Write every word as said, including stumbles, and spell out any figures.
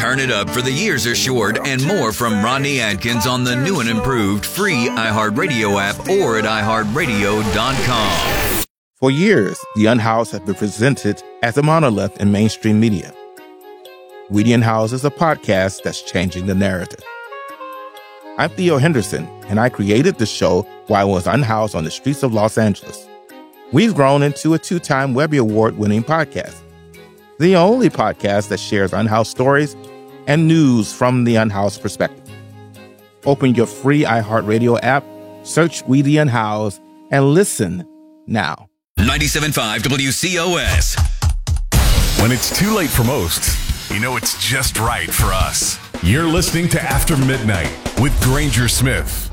Turn it up for the years are short and more from Rodney Atkins on the new and improved free iHeartRadio app or at i heart radio dot com. For years, the Unhoused have been presented as a monolith in mainstream media. We the Unhoused is a podcast that's changing the narrative. I'm Theo Henderson, and I created the show while I was unhoused on the streets of Los Angeles. We've grown into a two-time Webby Award-winning podcast, the only podcast that shares unhoused stories and news from the unhoused perspective. Open your free iHeartRadio app, search We the Unhoused, and listen now. ninety-seven point five W C O S. When it's too late for most, you know it's just right for us. You're listening to After Midnight with Granger Smith.